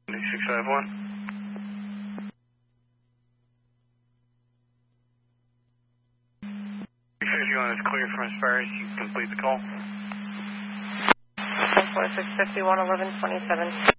651. Is clear from Aspires. You complete the call. 651, 1127.